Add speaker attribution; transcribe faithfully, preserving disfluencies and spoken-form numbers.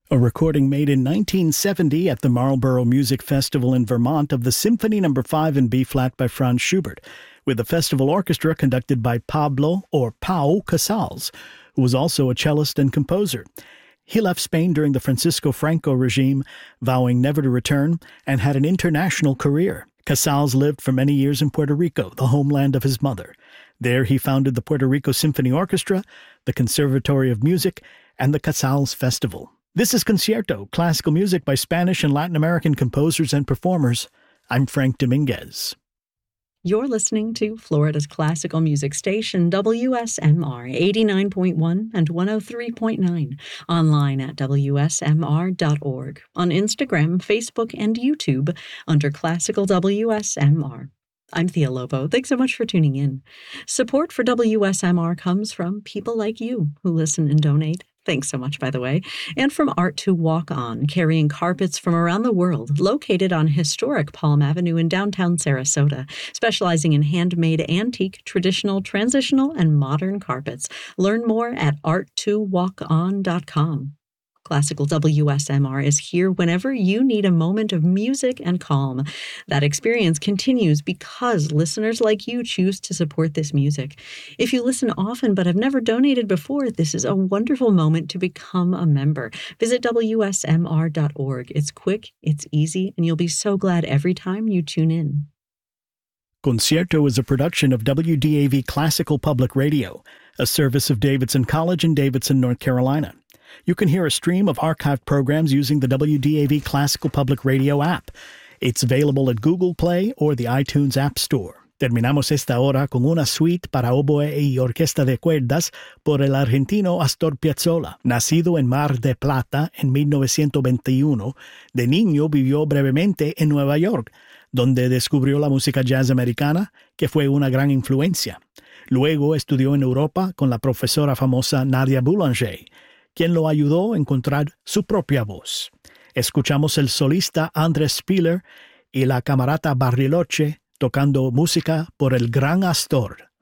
Speaker 1: A recording made in nineteen seventy at the Marlborough Music Festival in Vermont of the Symphony Number five in B-flat by Franz Schubert, with the festival orchestra conducted by Pablo, or Pau, Casals, who was also a cellist and composer. He left Spain during the Francisco Franco regime, vowing never to return, and had an international career. Casals lived for many years in Puerto Rico, the homeland of his mother. There he founded the Puerto Rico Symphony Orchestra, the Conservatory of Music, and the Casals Festival. This is Concierto, classical music by Spanish and Latin American composers and performers. I'm Frank Dominguez.
Speaker 2: You're listening to Florida's classical music station, W S M R eighty-nine point one and one oh three point nine, online at W S M R dot org, on Instagram, Facebook, and YouTube under Classical W S M R. I'm Thea Lobo. Thanks so much for tuning in. Support for W S M R comes from people like you who listen and donate. Thanks so much, by the way. And from Art to Walk On, carrying carpets from around the world, located on historic Palm Avenue in downtown Sarasota, specializing in handmade, antique, traditional, transitional, and modern carpets. Learn more at art to walk on dot com. Classical W S M R is here whenever you need a moment of music and calm. That experience continues because listeners like you choose to support this music. If you listen often but have never donated before, this is a wonderful moment to become a member. Visit W S M R dot org. It's quick, it's easy, and you'll be so glad every time you tune in.
Speaker 1: Concierto is a production of W D A V Classical Public Radio, a service of Davidson College in Davidson, North Carolina. You can hear a stream of archived programs using the W D A V Classical Public Radio app. It's available at Google Play or the iTunes App Store. Terminamos esta hora con una suite para oboe y orquesta de cuerdas por el argentino Astor Piazzolla. Nacido en Mar del Plata en mil novecientos veintiuno, de niño vivió brevemente en Nueva York, donde descubrió la música jazz americana, que fue una gran influencia. Luego estudió en Europa con la profesora famosa Nadia Boulanger, quien lo ayudó a encontrar su propia voz. Escuchamos el solista Andrés Spiller y la camarata Bariloche tocando música por el Gran Astor.